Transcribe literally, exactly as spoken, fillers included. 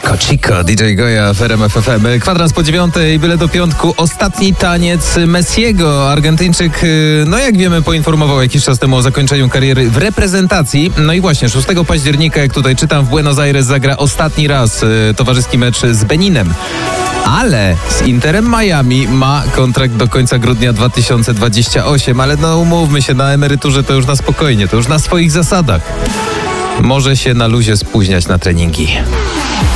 Chico, Chico, D J Goja w R M F F M. Kwadrans po dziewiątej, byle do piątku. Ostatni taniec Messiego. Argentyńczyk, no jak wiemy, poinformował jakiś czas temu o zakończeniu kariery w reprezentacji. No i właśnie szóstego października, jak tutaj czytam, w Buenos Aires zagra ostatni raz towarzyski mecz z Beninem. Ale z Interem Miami ma kontrakt do końca grudnia dwa tysiące dwudziestego ósmego. Ale no umówmy się, na emeryturze to już na spokojnie, to już na swoich zasadach. Może się na luzie spóźniać na treningi.